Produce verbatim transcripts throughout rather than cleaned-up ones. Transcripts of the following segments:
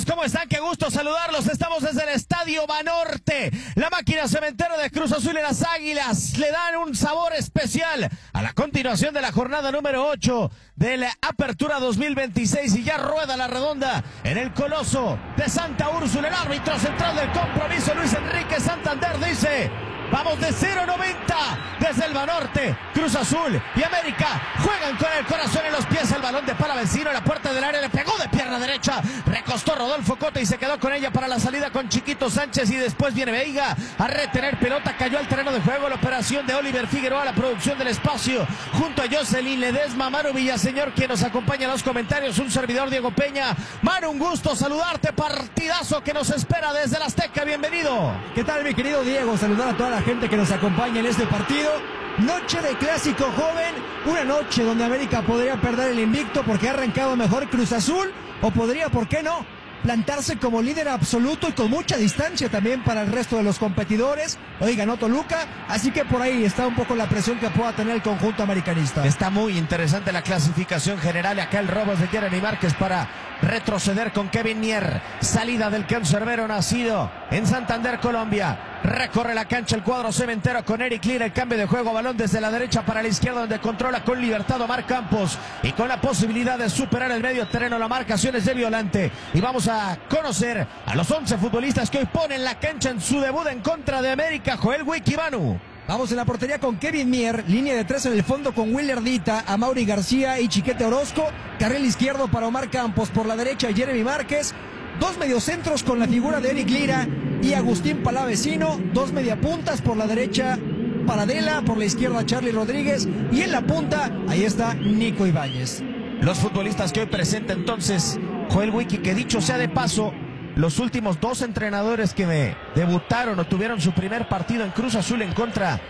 ¿cómo están? Qué gusto saludarlos. Estamos desde el Estadio Banorte. La máquina cementera de Cruz Azul y las Águilas le dan un sabor especial a la continuación de la jornada número ocho de la Apertura dos mil veintiséis y ya rueda la redonda en el Coloso de Santa Úrsula. El árbitro central del compromiso, Luis Enrique Santander, dice: vamos de cero a noventa desde el Banorte. Cruz Azul y América juegan con el corazón en los pies. El balón de Palavecino, la puerta del área, le pegó de pierna derecha, recostó Rodolfo Cota y se quedó con ella para la salida con Chiquito Sánchez, y después viene Veiga a retener pelota, cayó al terreno de juego. La operación de Oliver Figueroa, la producción del espacio junto a Jocelyn Ledesma, Manu Villaseñor, quien nos acompaña en los comentarios, un servidor, Diego Peña. Manu, un gusto saludarte, partidazo que nos espera desde el Azteca, bienvenido. ¿Qué tal, mi querido Diego? Saludar a toda la gente que nos acompaña en este partido. Noche de clásico joven, una noche donde América podría perder el invicto porque ha arrancado mejor Cruz Azul, o podría, ¿por qué no?, plantarse como líder absoluto y con mucha distancia también para el resto de los competidores. Hoy ganó Toluca, así que por ahí está un poco la presión que pueda tener el conjunto americanista. Está muy interesante la clasificación general y acá el robo de Jeremy Márquez para retroceder con Kevin Mier. Salida del cancerbero nacido en Santander, Colombia. Recorre la cancha el cuadro cementero con Eric Lira. El cambio de juego, balón desde la derecha para la izquierda, donde controla con libertad Omar Campos y con la posibilidad de superar el medio terreno. La marcación es de Violante y vamos a conocer a los once futbolistas que hoy ponen la cancha en su debut en contra de América. Joel Wiki, Manu. Vamos en la portería con Kevin Mier, línea de tres en el fondo con Willer Dita, Amaury García y Chiquete Orozco, carril izquierdo para Omar Campos, por la derecha Jeremy Márquez, dos mediocentros con la figura de Eric Lira y Agustín Palavecino, dos mediapuntas, por la derecha Paradela, por la izquierda Charlie Rodríguez y en la punta, ahí está Nico Ibáñez. Los futbolistas que hoy presenta entonces Joel Wiki, que dicho sea de paso, los últimos dos entrenadores que me debutaron o tuvieron su primer partido en Cruz Azul en contra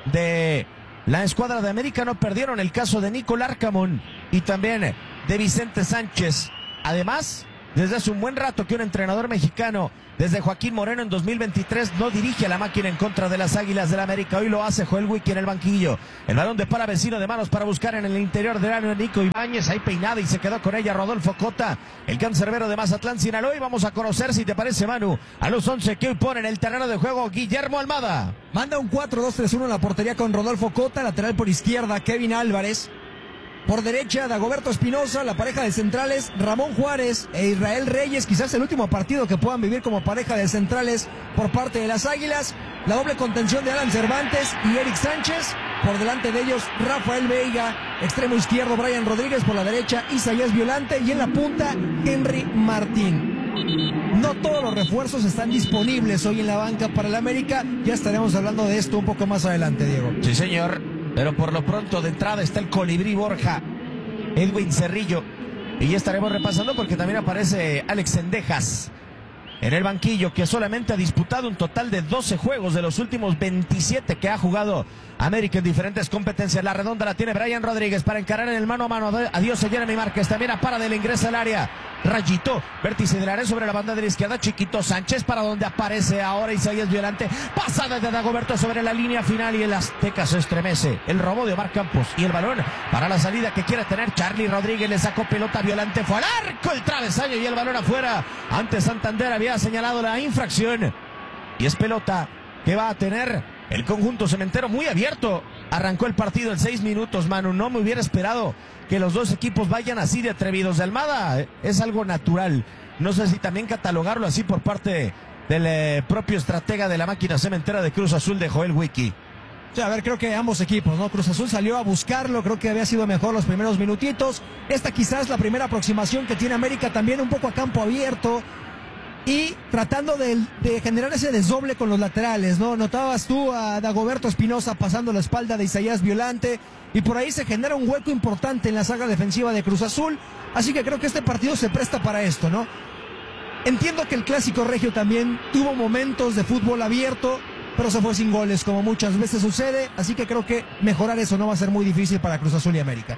de la escuadra de América no perdieron. El caso de Nico Larcamón y también de Vicente Sánchez. Además, desde hace un buen rato que un entrenador mexicano, desde Joaquín Moreno en dos mil veintitrés, no dirige a la máquina en contra de las Águilas del América. Hoy lo hace Joel Wiki en el banquillo. El balón de Palavecino de manos para buscar en el interior del área Nico Ibáñez, ahí peinada y se quedó con ella Rodolfo Cota, el cancerbero de Mazatlán, Sinaloa. Y vamos a conocer, si te parece, Manu, a los once que hoy ponen el terreno de juego Guillermo Almada. Manda un cuatro dos tres uno en la portería con Rodolfo Cota, lateral por izquierda Kevin Álvarez. Por derecha, Dagoberto Espinosa, la pareja de centrales, Ramón Juárez e Israel Reyes, quizás el último partido que puedan vivir como pareja de centrales por parte de las Águilas. La doble contención de Alan Cervantes y Eric Sánchez. Por delante de ellos, Rafael Veiga, extremo izquierdo, Brian Rodríguez, por la derecha, Isaías Violante y en la punta, Henry Martín. No todos los refuerzos están disponibles hoy en la banca para el América. Ya estaremos hablando de esto un poco más adelante, Diego. Sí, señor. Pero por lo pronto de entrada está el Colibrí Borja, Edwin Cerrillo. Y ya estaremos repasando porque también aparece Alex Cendejas en el banquillo, que solamente ha disputado un total de doce juegos de los últimos veintisiete que ha jugado América en diferentes competencias. La redonda la tiene Brian Rodríguez para encarar en el mano a mano. Adiós a Jeremy Márquez. También a Paradela, ingresa al área. Rayito, vértice del área sobre la banda de la izquierda. Chiquito Sánchez, para donde aparece ahora Isaías Violante. Pasada de Dagoberto sobre la línea final y el Azteca se estremece. El robo de Omar Campos y el balón para la salida que quiere tener Charlie Rodríguez. Le sacó pelota a Violante. Fue al arco el travesaño y el balón afuera. Antes Santander había señalado la infracción. Y es pelota que va a tener el conjunto cementero muy abierto. Arrancó el partido en seis minutos, Manu. No me hubiera esperado que los dos equipos vayan así de atrevidos. De Almada es algo natural. No sé si también catalogarlo así por parte del eh, propio estratega de la máquina cementera de Cruz Azul, de Joel Wiki. Sí, a ver, creo que ambos equipos, ¿no? Cruz Azul salió a buscarlo, creo que había sido mejor los primeros minutitos. Esta quizás la primera aproximación que tiene América, también un poco a campo abierto y tratando de, de generar ese desdoble con los laterales, ¿no? Notabas tú a Dagoberto Espinosa pasando la espalda de Isaías Violante y por ahí se genera un hueco importante en la saga defensiva de Cruz Azul, así que creo que este partido se presta para esto, ¿no? Entiendo que el clásico regio también tuvo momentos de fútbol abierto, pero se fue sin goles, como muchas veces sucede, así que creo que mejorar eso no va a ser muy difícil para Cruz Azul y América.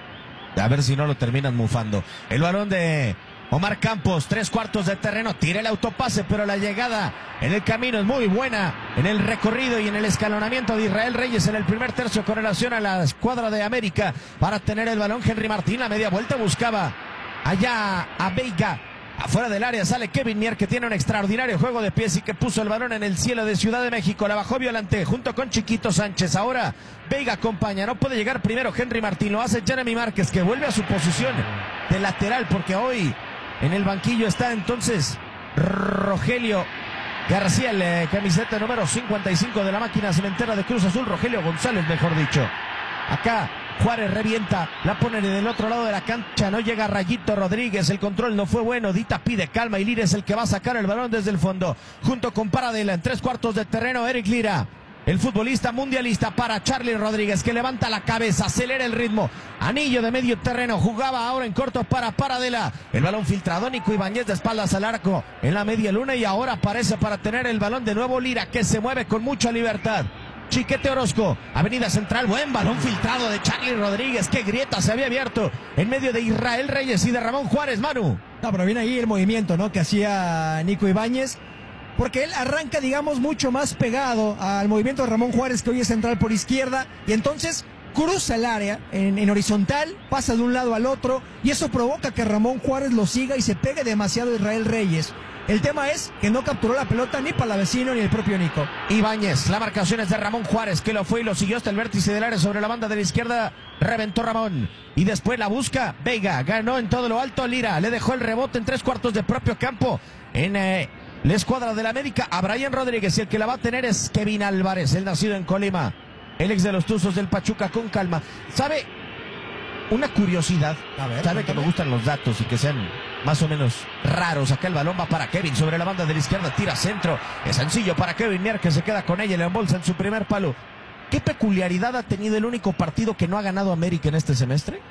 A ver si no lo terminan mufando. El balón de Omar Campos, tres cuartos de terreno, tira el autopase, pero la llegada en el camino es muy buena, en el recorrido y en el escalonamiento de Israel Reyes en el primer tercio con relación a la escuadra de América para tener el balón. Henry Martín, a media vuelta buscaba allá a Veiga, Afuera del área sale Kevin Mier, que tiene un extraordinario juego de pies y que puso el balón en el cielo de Ciudad de México. La bajó Violante junto con Chiquito Sánchez. Ahora Veiga acompaña. No puede llegar primero Henry Martín. Lo hace Jeremy Márquez, que vuelve a su posición de lateral, porque hoy en el banquillo está entonces Rogelio García, el eh, camiseta número cincuenta y cinco de la máquina cementera de Cruz Azul. Rogelio González, mejor dicho. Acá Juárez revienta, la pone del otro lado de la cancha, no llega Rayito Rodríguez, el control no fue bueno, Dita pide calma y Lira es el que va a sacar el balón desde el fondo, junto con Paradela en tres cuartos de terreno. Eric Lira, el futbolista mundialista, para Charlie Rodríguez, que levanta la cabeza, acelera el ritmo, anillo de medio terreno, jugaba ahora en corto para Paradela, el balón filtrado, Nico Ibáñez de espaldas al arco en la media luna y ahora aparece para tener el balón de nuevo Lira, que se mueve con mucha libertad. Chiquete Orozco, Avenida Central, buen balón filtrado de Charlie Rodríguez, qué grieta se había abierto en medio de Israel Reyes y de Ramón Juárez, Manu. No, pero viene ahí el movimiento, ¿no?, que hacía Nico Ibáñez, porque él arranca, digamos, mucho más pegado al movimiento de Ramón Juárez, que hoy es central por izquierda, y entonces cruza el área en, en horizontal, pasa de un lado al otro, y eso provoca que Ramón Juárez lo siga y se pegue demasiado a Israel Reyes. El tema es que no capturó la pelota ni Palavecino ni el propio Nico. Ibáñez, la marcación es de Ramón Juárez, que lo fue y lo siguió hasta el vértice del área sobre la banda de la izquierda. Reventó Ramón y después la busca Veiga, ganó en todo lo alto Lira, le dejó el rebote en tres cuartos de propio campo en eh, la escuadra del América a Brian Rodríguez, y el que la va a tener es Kevin Álvarez, el nacido en Colima, el ex de los Tuzos del Pachuca. Con calma, ¿sabe? Una curiosidad, a ver, sabe que me gustan los datos y que sean más o menos raros. Acá el balón va para Kevin sobre la banda de la izquierda, tira centro, es sencillo para Kevin Mier, que se queda con ella y le embolsa en su primer palo. ¿Qué peculiaridad ha tenido el único partido que no ha ganado América en este semestre?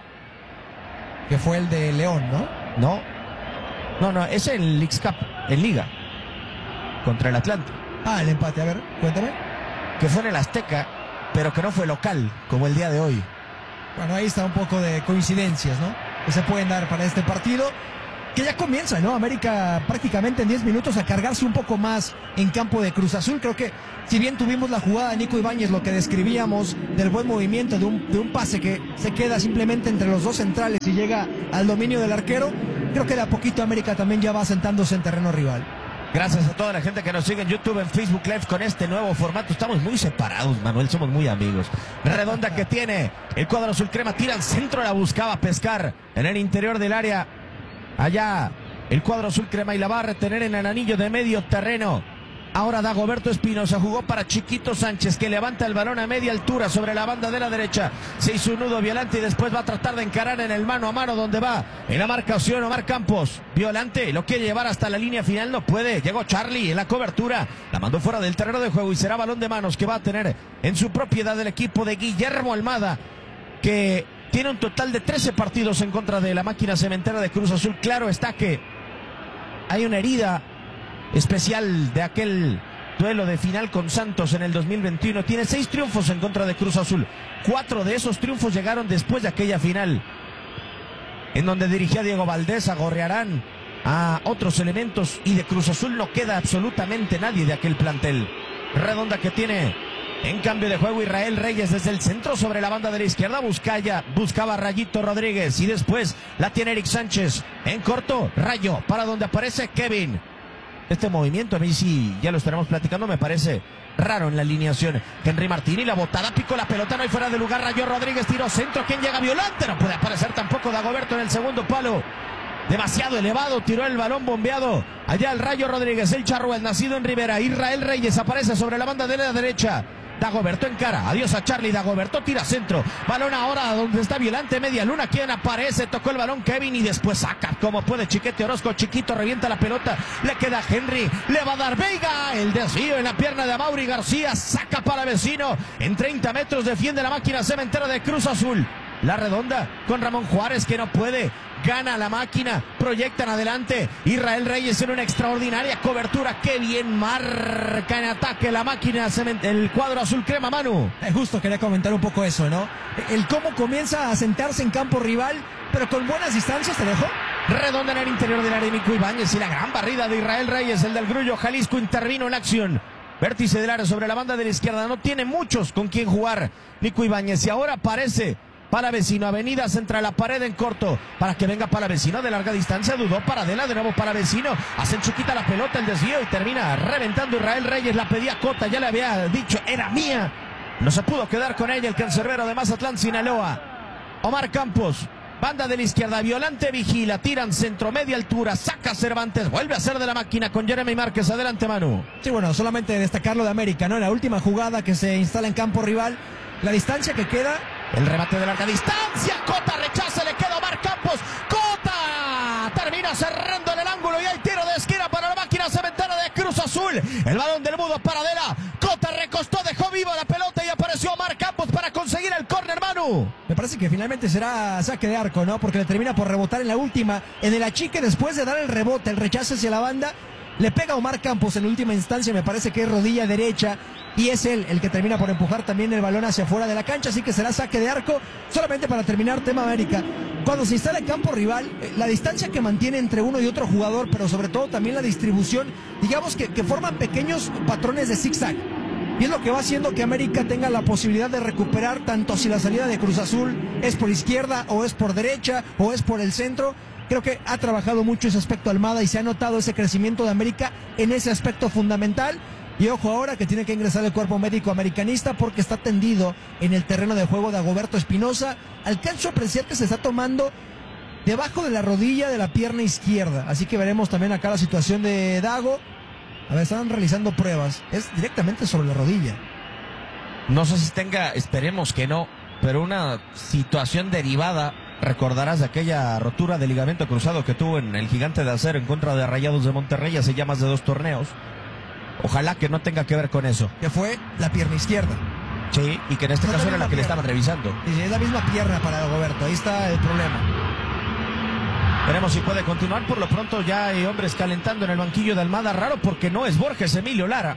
Que fue el de León, ¿no? No, no, no, es en Leagues Cup, en Liga, contra el Atlante. Ah, el empate, a ver, cuéntame. Que fue en el Azteca, pero que no fue local, como el día de hoy. Bueno, ahí está un poco de coincidencias, ¿no?, que se pueden dar para este partido, que ya comienza, ¿no? América prácticamente en diez minutos a cargarse un poco más en campo de Cruz Azul. Creo que si bien tuvimos la jugada de Nico Ibáñez, lo que describíamos del buen movimiento, de un, de un pase que se queda simplemente entre los dos centrales y llega al dominio del arquero, creo que de a poquito América también ya va asentándose en terreno rival. Gracias a toda la gente que nos sigue en YouTube, en Facebook Live con este nuevo formato. Estamos muy separados, Manuel, somos muy amigos. Redonda que tiene el cuadro azul crema, tira al centro, la buscaba pescar en el interior del área. Allá el cuadro azul crema y la va a retener en el anillo de medio terreno. Ahora Dagoberto Espinosa, jugó para Chiquito Sánchez, que levanta el balón a media altura sobre la banda de la derecha. Se hizo un nudo Violante y después va a tratar de encarar en el mano a mano, donde va en la marcación Omar Campos. Violante lo quiere llevar hasta la línea final, no puede. Llegó Charlie en la cobertura, la mandó fuera del terreno de juego y será balón de manos que va a tener en su propiedad el equipo de Guillermo Almada, que tiene un total de trece partidos en contra de la máquina cementera de Cruz Azul. Claro está que hay una herida especial de aquel duelo de final con Santos en el dos mil veintiuno. Tiene seis triunfos en contra de Cruz Azul. Cuatro de esos triunfos llegaron después de aquella final, en donde dirigía Diego Valdés, a Gorriarán, a otros elementos, y de Cruz Azul no queda absolutamente nadie de aquel plantel. Redonda que tiene en cambio de juego Israel Reyes desde el centro sobre la banda de la izquierda. Buscaya, buscaba Rayito Rodríguez y después la tiene Eric Sánchez en corto. Rayo para donde aparece Kevin. Este movimiento a mí sí, ya lo estaremos platicando, me parece raro en la alineación. Henry Martín y la botada, picó la pelota, no hay fuera de lugar. Rayo Rodríguez, tiró centro, ¿quién llega? Violante, no puede aparecer tampoco Dagoberto en el segundo palo. Demasiado elevado, tiró el balón bombeado. Allá el Rayo Rodríguez, el Charruel, nacido en Rivera. Israel Reyes aparece sobre la banda de la derecha. Dagoberto encara, adiós a Charlie, Dagoberto tira centro, balón ahora donde está Violante, media luna, quien aparece, tocó el balón Kevin y después saca como puede Chiquete Orozco. Chiquito revienta la pelota, le queda Henry, le va a dar Veiga, el desvío en la pierna de Amaury García, saca para Vecino, en treinta metros defiende la máquina cementera de Cruz Azul. La redonda con Ramón Juárez, que no puede, gana la máquina, proyectan adelante. Israel Reyes en una extraordinaria cobertura, qué bien marca en ataque la máquina, el cuadro azul crema, Manu. Eh, justo quería comentar un poco eso, ¿no? El cómo comienza a sentarse en campo rival, pero con buenas distancias, ¿te dejó? Redonda en el interior del área, Nico Ibáñez, y la gran barrida de Israel Reyes, el del Grullo Jalisco, intervino en la acción. Vértice del área sobre la banda de la izquierda, no tiene muchos con quien jugar Nico Ibáñez, y ahora aparece Palavecino, Avenida, centra la pared en corto para que venga Palavecino de larga distancia. Dudó Paradela, de nuevo Palavecino. Hacen chiquita la pelota, el desvío y termina reventando Israel Reyes. La pedía Cota, ya le había dicho, era mía. No se pudo quedar con ella el cancerbero de Mazatlán, Sinaloa. Omar Campos. Banda de la izquierda, Violante vigila, tiran centro, media altura, saca Cervantes, vuelve a ser de la máquina con Jeremy Márquez. Adelante, Manu. Sí, bueno, solamente destacarlo de América, ¿no? En la última jugada que se instala en campo rival, la distancia que queda. El remate de larga distancia, Cota rechaza, le queda Omar Campos. Cota termina cerrando en el ángulo y hay tiro de esquina para la máquina cementera de Cruz Azul. El balón del mudo Paradela. Cota recostó, dejó viva la pelota y apareció Omar Campos para conseguir el córner, Manu. Me parece que finalmente será saque de arco, ¿no? Porque le termina por rebotar en la última. En el achique, después de dar el rebote, el rechazo hacia la banda, le pega a Omar Campos en última instancia. Me parece que es rodilla derecha y es él el que termina por empujar también el balón hacia afuera de la cancha. Así que será saque de arco. Solamente para terminar, tema América. Cuando se instala en campo rival, la distancia que mantiene entre uno y otro jugador, pero sobre todo también la distribución, digamos que, que forman pequeños patrones de zigzag. Y es lo que va haciendo que América tenga la posibilidad de recuperar tanto si la salida de Cruz Azul es por izquierda o es por derecha o es por el centro. Creo que ha trabajado mucho ese aspecto Almada y se ha notado ese crecimiento de América en ese aspecto fundamental. Y ojo ahora que tiene que ingresar el cuerpo médico americanista porque está tendido en el terreno de juego de Agoberto Espinosa. Alcanzo a apreciar que se está tomando debajo de la rodilla de la pierna izquierda. Así que veremos también acá la situación de Dago. A ver, están realizando pruebas. Es directamente sobre la rodilla. No sé si tenga, esperemos que no, pero una situación derivada. Recordarás de aquella rotura de ligamento cruzado que tuvo en el Gigante de Acero en contra de Rayados de Monterrey hace ya más de dos torneos. Ojalá que no tenga que ver con eso. Que fue la pierna izquierda. Sí, y que en este No, caso no, era la la que le pierna. estaban revisando. Sí, es la misma pierna para Dagoberto. Ahí está el problema. Veremos si puede continuar. Por lo pronto ya hay hombres calentando en el banquillo de Almada. Raro porque no es Borges Emilio Lara.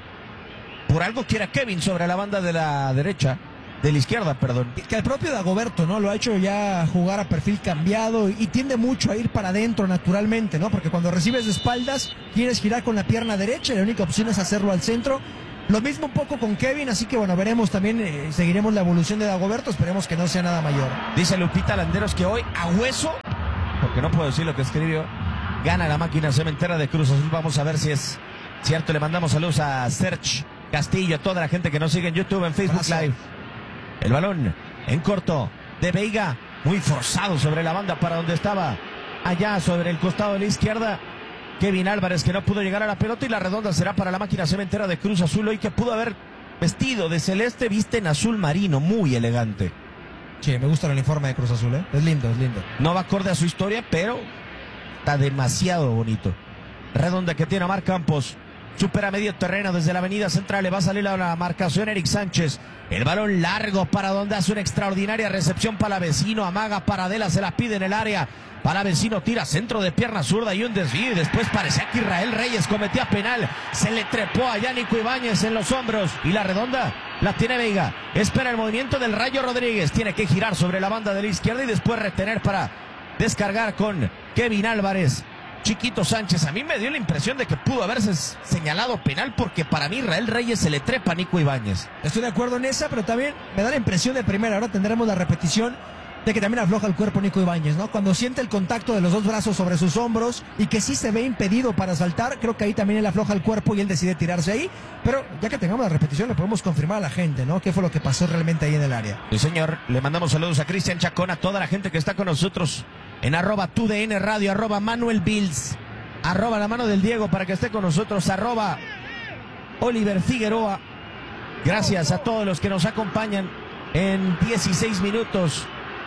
Por algo quiere a Kevin sobre la banda de la derecha. De la izquierda, perdón. Que el propio Dagoberto, ¿no? Lo ha hecho ya jugar a perfil cambiado y tiende mucho a ir para adentro naturalmente, ¿no? Porque cuando recibes de espaldas, quieres girar con la pierna derecha y la única opción es hacerlo al centro. Lo mismo un poco con Kevin, así que bueno, veremos también, eh, seguiremos la evolución de Dagoberto, esperemos que no sea nada mayor. Dice Lupita Landeros que hoy a hueso, porque no puedo decir lo que escribió, gana la máquina cementera de Cruz Azul. Vamos a ver si es cierto. Le mandamos saludos a Serge Castillo, a toda la gente que nos sigue en YouTube, en Facebook Abrazo. Live. El balón en corto de Veiga, muy forzado sobre la banda para donde estaba, allá sobre el costado de la izquierda, Kevin Álvarez, que no pudo llegar a la pelota, y la redonda será para la máquina cementera de Cruz Azul, hoy que pudo haber vestido de celeste, viste en azul marino, muy elegante. Sí, me gusta el uniforme de Cruz Azul, ¿eh? Es lindo, es lindo. No va acorde a su historia, pero está demasiado bonito. Redonda que tiene Omar Campos. Supera medio terreno desde la avenida central. Le va a salir a la marcación Eric Sánchez. El balón largo para donde hace una extraordinaria recepción Palavecino. Amaga Paradela, se la pide en el área. Palavecino tira centro de pierna zurda y un desvío. Y después parecía que Israel Reyes cometía penal. Se le trepó a Yannico Ibáñez en los hombros. Y la redonda la tiene Veiga. Espera el movimiento del Rayo Rodríguez. Tiene que girar sobre la banda de la izquierda y después retener para descargar con Kevin Álvarez. Chiquito Sánchez, a mí me dio la impresión de que pudo haberse señalado penal porque para mí Israel Reyes se le trepa a Nico Ibáñez. Estoy de acuerdo en esa, pero también me da la impresión de primera, ahora tendremos la repetición de que también afloja el cuerpo Nico Ibáñez, ¿no? Cuando siente el contacto de los dos brazos sobre sus hombros y que sí se ve impedido para saltar, creo que ahí también él afloja el cuerpo y él decide tirarse ahí, pero ya que tengamos la repetición le podemos confirmar a la gente, ¿no? ¿Qué fue lo que pasó realmente ahí en el área? Sí, señor, le mandamos saludos a Cristian Chacón, a toda la gente que está con nosotros en arroba tu D N Radio, arroba Manuel Bills, arroba la mano del Diego para que esté con nosotros, arroba Oliver Figueroa. Gracias a todos los que nos acompañan en dieciséis minutos.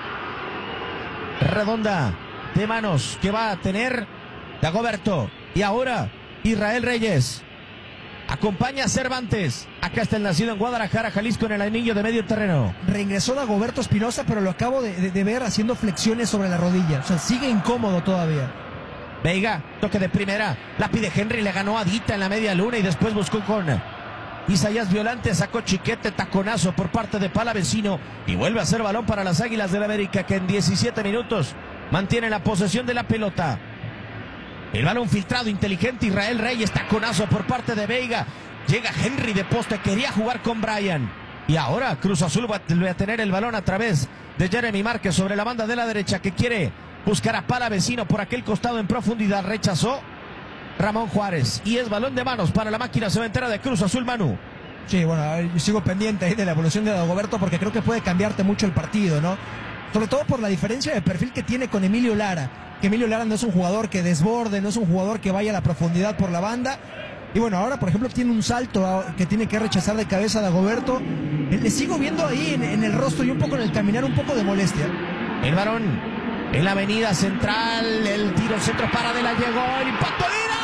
Redonda de manos que va a tener Dagoberto. Y ahora Israel Reyes. Acompaña a Cervantes. Acá está el nacido en Guadalajara, Jalisco, en el anillo de medio terreno. Reingresó Dagoberto Espinosa, pero lo acabo de, de, de ver haciendo flexiones sobre la rodilla. O sea, sigue incómodo todavía. Veiga, toque de primera. La pide Henry, le ganó a Dita en la media luna y después buscó con Isaías Violante, sacó chiquete, taconazo por parte de Palavecino y vuelve a ser balón para las Águilas del América, que en diecisiete minutos mantiene la posesión de la pelota. El balón filtrado, inteligente, Israel Reyes, taconazo por parte de Veiga. Llega Henry de poste, quería jugar con Brian. Y ahora Cruz Azul va a tener el balón a través de Jeremy Márquez sobre la banda de la derecha, que quiere buscar a Palavecino por aquel costado en profundidad. Rechazó Ramón Juárez. Y es balón de manos para la máquina cementera de Cruz Azul, Manu. Sí, bueno, yo sigo pendiente ahí de la evolución de Dagoberto porque creo que puede cambiarte mucho el partido, ¿no? Sobre todo por la diferencia de perfil que tiene con Emilio Lara. Que Emilio Lara no es un jugador que desborde, no es un jugador que vaya a la profundidad por la banda. Y bueno, ahora por ejemplo tiene un salto que tiene que rechazar de cabeza a Dagoberto. Le sigo viendo ahí en, en el rostro y un poco en el caminar, un poco de molestia. El varón en la avenida central, el tiro centro para de la llegó, el impacto, ¡Lira!